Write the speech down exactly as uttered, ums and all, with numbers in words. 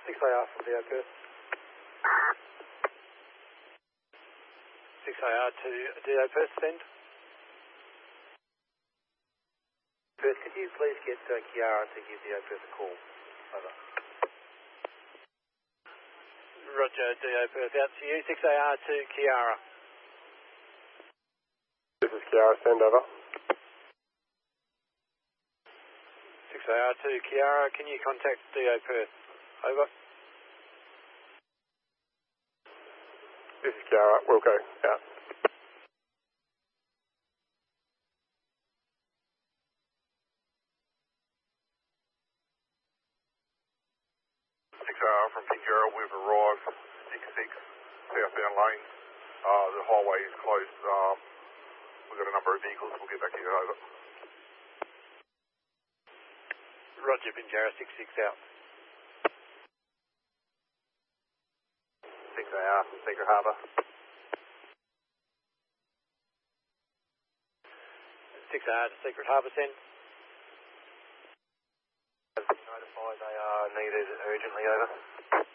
six A R from D O Perth. six A R to D O Perth, send. Perth, could you please get uh, Kiara to give D O Perth a call? Over. Roger, D O Perth out to you. six A R to Kiara. This is Kiara, send over. six A R to Kiara, can you contact D O Perth? Over. This is Kiara, Wilco, out. six A R from Pinjarra, we've arrived six six southbound lanes. Uh, the highway is closed. Um, we've got a number of vehicles, we'll get back to you, over. Roger, Pinjarra, six six out. six A R from Secret Harbour. six A R to Secret Harbour, send. Notified they are needed urgently, over.